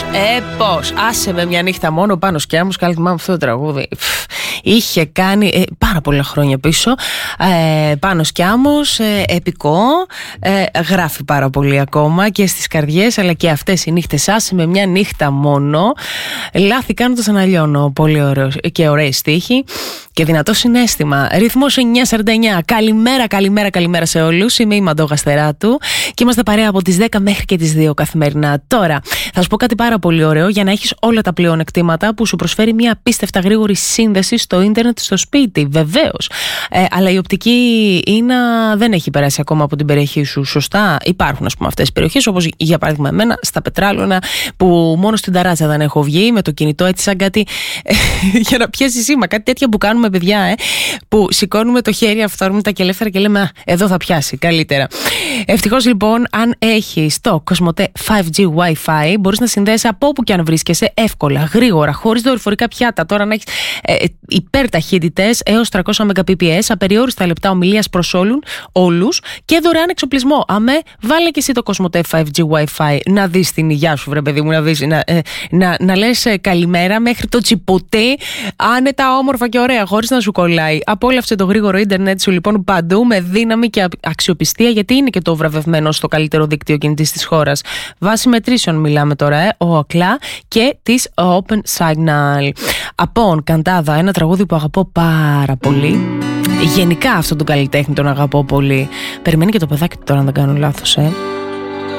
Πώς, άσε με μια νύχτα μόνο, πάνω σκιάμος. Καλά θυμάμαι αυτό το τραγούδι. Είχε κάνει πάρα πολλά χρόνια πίσω. Πάνω σκιάμος, επικό. Γράφει πάρα πολύ ακόμα και στις καρδιές, αλλά και αυτές οι νύχτες. Άσε με μια νύχτα μόνο. Λάθη κάνοντας να λιώνω. Πολύ ωραίο και ωραίοι στίχοι και δυνατό συναίσθημα. Ρυθμός 9:49. Καλημέρα σε όλους. Είμαι η Μαντώ Γαστεράτου και είμαστε παρέα από τις 10 μέχρι και τις 2 καθημερινά. Τώρα θα σου πω κάτι πάρα πολύ ωραίο για να έχεις όλα τα πλεονεκτήματα που σου προσφέρει μια απίστευτα γρήγορη σύνδεση στο ίντερνετ στο σπίτι. Βεβαίως. Αλλά η οπτική ίνα δεν έχει περάσει ακόμα από την περιοχή σου. Σωστά. Υπάρχουν, ας πούμε, αυτές οι περιοχές, όπως για παράδειγμα εμένα στα Πετράλωνα, που μόνο στην ταράτσα δεν έχω βγει με το κινητό έτσι σαν κάτι για να πιάσει σήμα. Κάτι τέτοια που κάνουμε, παιδιά, που σηκώνουμε το χέρι αυθόρμητα και ελεύθερα και λέμε εδώ θα πιάσει καλύτερα. Ευτυχώς λοιπόν, αν έχεις το Κοσμοτέ 5G Wi-Fi, μπορείς να συνδέεσαι από όπου και αν βρίσκεσαι εύκολα, γρήγορα, χωρίς δορυφορικά πιάτα. Τώρα να έχεις υπερταχύτητες έως 300 Mbps, απεριόριστα λεπτά ομιλίας προς όλους και δωρεάν εξοπλισμό. Αμέ, βάλε και εσύ το Κοσμοτέ 5G Wi-Fi να δεις την υγειά σου, βρε παιδί μου, να λες καλημέρα μέχρι το τσιπουτί, άνετα, όμορφα και ωραία, χωρίς να σου κολλάει. Απόλαυσε το γρήγορο ίντερνετ σου λοιπόν παντού με δύναμη και αξιοπιστία, γιατί είναι και το βραβευμένο στο καλύτερο δίκτυο κινητής της χώρας. Βάσει μετρήσεων μιλάμε τώρα, ο ΟΚΛΑ και της Open Signal. Από Καντάδα, ένα τραγούδι που αγαπώ πάρα πολύ. Γενικά αυτόν τον καλλιτέχνη τον αγαπώ πολύ. Περιμένει και το παιδάκι του τώρα, αν δεν κάνω λάθος,